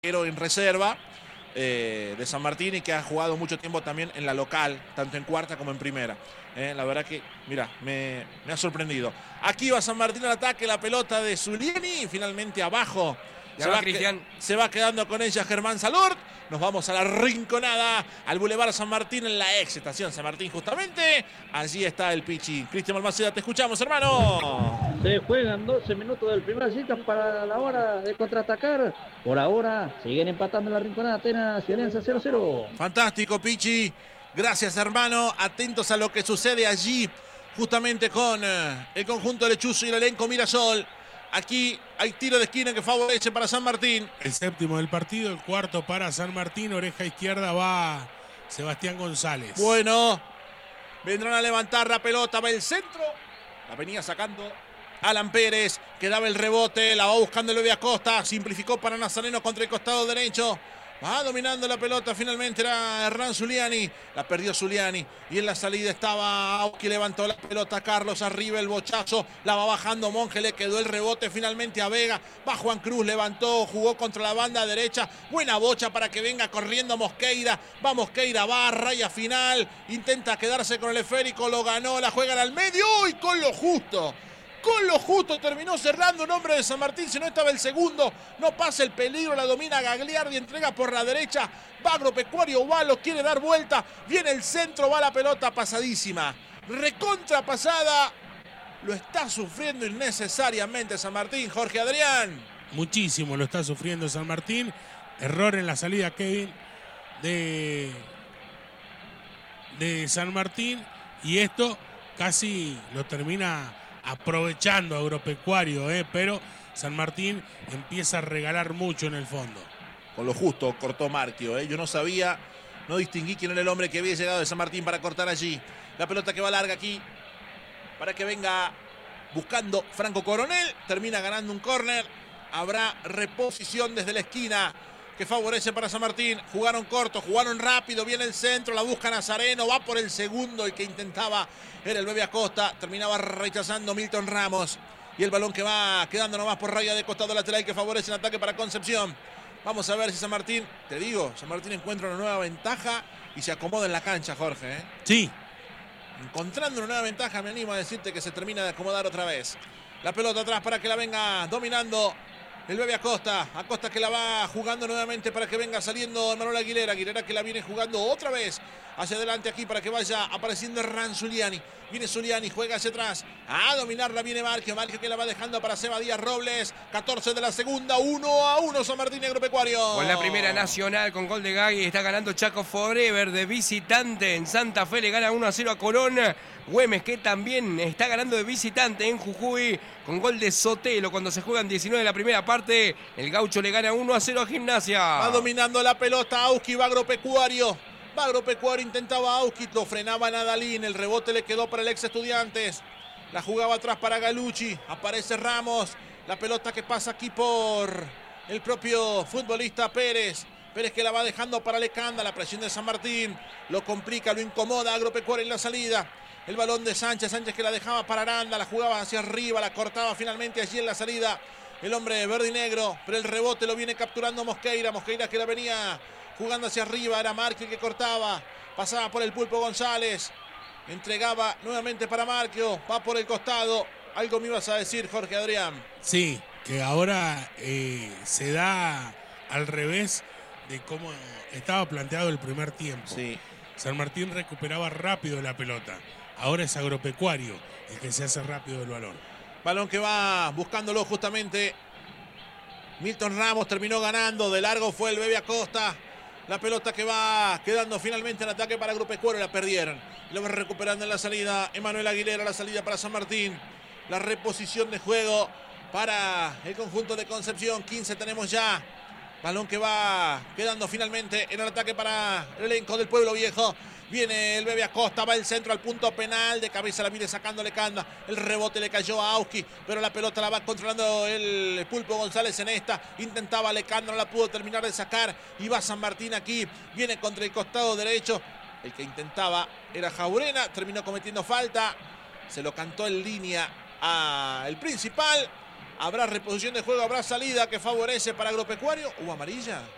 en reserva de San Martín y que ha jugado mucho tiempo también en la local, tanto en cuarta como en primera. La verdad que, mira, me ha sorprendido. Aquí va San Martín al ataque, la pelota de Zuliani, finalmente abajo. Se va quedando con ella Germán Salort. Nos vamos a la Rinconada, al Boulevard San Martín, en la ex estación San Martín justamente. Allí está el Pichi. Cristian Balmaceda, te escuchamos, hermano. Se juegan 12 minutos del primer cita para la hora de contraatacar. Por ahora siguen empatando en la Rinconada Atenas y Alianza 0-0. Fantástico, Pichi. Gracias, hermano. Atentos a lo que sucede allí, justamente con el conjunto lechuzo y el elenco Mirasol. Aquí hay tiro de esquina que favorece para San Martín. El séptimo del partido, el cuarto para San Martín. Oreja izquierda va Sebastián González. Bueno, vendrán a levantar la pelota, va el centro. La venía sacando Alan Pérez, que daba el rebote, la va buscando el Bebe Acosta. Simplificó para Nazareno contra el costado derecho. Va dominando la pelota, finalmente era Hernán Zuliani. La perdió Zuliani. Y en la salida estaba Auski, levantó la pelota Carlos, arriba el bochazo. La va bajando Monge, le quedó el rebote finalmente a Vega. Va Juan Cruz, levantó, jugó contra la banda derecha. Buena bocha para que venga corriendo Mosqueira. Va Mosqueira, va a raya final. Intenta quedarse con el esférico, lo ganó, la juegan al medio y con lo justo. Con lo justo terminó cerrando un hombre de San Martín, si no estaba el segundo. No pasa el peligro, la domina Gagliardi, entrega por la derecha. Va Agropecuario, va, lo quiere dar vuelta. Viene el centro, va la pelota pasadísima. Recontra pasada. Lo está sufriendo innecesariamente San Martín, Jorge Adrián. Muchísimo lo está sufriendo San Martín. Error en la salida, Kevin, de San Martín. Y esto casi lo termina aprovechando Agropecuario, pero San Martín empieza a regalar mucho en el fondo. Con lo justo cortó Marquio, Yo no sabía, no distinguí quién era el hombre que había llegado de San Martín para cortar allí. La pelota que va larga aquí para que venga buscando Franco Coronel. Termina ganando un córner. Habrá reposición desde la esquina que favorece para San Martín. Jugaron corto, jugaron rápido, viene el centro, la busca Nazareno, va por el segundo, el que intentaba era el Bebe Acosta, terminaba rechazando Milton Ramos, y el balón que va quedando nomás por raya de costado lateral que favorece el ataque para Concepción. Vamos a ver si San Martín, te digo, San Martín encuentra una nueva ventaja y se acomoda en la cancha, Jorge. Sí. Encontrando una nueva ventaja, me animo a decirte que se termina de acomodar otra vez. La pelota atrás para que la venga dominando el Bebe Acosta. Acosta que la va jugando nuevamente para que venga saliendo Manuel Aguilera. Aguilera que la viene jugando otra vez hacia adelante aquí para que vaya apareciendo Hernán Zuliani. Viene Zuliani, juega hacia atrás. A dominarla viene Marquio. Marquio que la va dejando para Seba Díaz Robles. 14 de la segunda. 1-1 San Martín Agropecuario. Con la primera nacional con gol de Gagui. Está ganando Chaco Forever de visitante en Santa Fe. Le gana 1-0 a Colón. Güemes que también está ganando de visitante en Jujuy con gol de Sotelo cuando se juegan 19 de la primera parte. El Gaucho le gana 1-0 a Gimnasia. Va dominando la pelota Auski, va Agropecuario. Va Agropecuario, intentaba Auski, lo frenaba Nadalín. El rebote le quedó para el ex Estudiantes. La jugaba atrás para Galucci. Aparece Ramos. La pelota que pasa aquí por el propio futbolista Pérez. Pérez que la va dejando para Lecanda. La presión de San Martín lo complica, lo incomoda Agropecuario en la salida. El balón de Sánchez, Sánchez que la dejaba para Aranda, la jugaba hacia arriba, la cortaba finalmente allí en la salida el hombre verde y negro, pero el rebote lo viene capturando Mosqueira. Mosqueira que la venía jugando hacia arriba, era Marquio el que cortaba, pasaba por el Pulpo González, entregaba nuevamente para Marquio, va por el costado. Algo me ibas a decir, Jorge Adrián. Sí, que ahora se da al revés de cómo estaba planteado el primer tiempo. Sí. San Martín recuperaba rápido la pelota. Ahora es Agropecuario el que se hace rápido el balón. Balón que va buscándolo justamente Milton Ramos, terminó ganando. De largo fue el Bebe Acosta. La pelota que va quedando finalmente en ataque para Agropecuario. La perdieron. Lo va recuperando en la salida Emanuel Aguilera. La salida para San Martín. La reposición de juego para el conjunto de Concepción. 15 tenemos ya. Balón que va quedando finalmente en el ataque para el elenco del Pueblo Viejo. Viene el Bebe Acosta, va el centro al punto penal. De cabeza la viene sacando Lecanda. El rebote le cayó a Auski, pero la pelota la va controlando el Pulpo González en esta. Intentaba Lecanda, no la pudo terminar de sacar. Y va San Martín aquí. Viene contra el costado derecho. El que intentaba era Jaurena. Terminó cometiendo falta. Se lo cantó en línea al principal. Habrá reposición de juego, habrá salida que favorece para Agropecuario. ¿Hubo amarilla?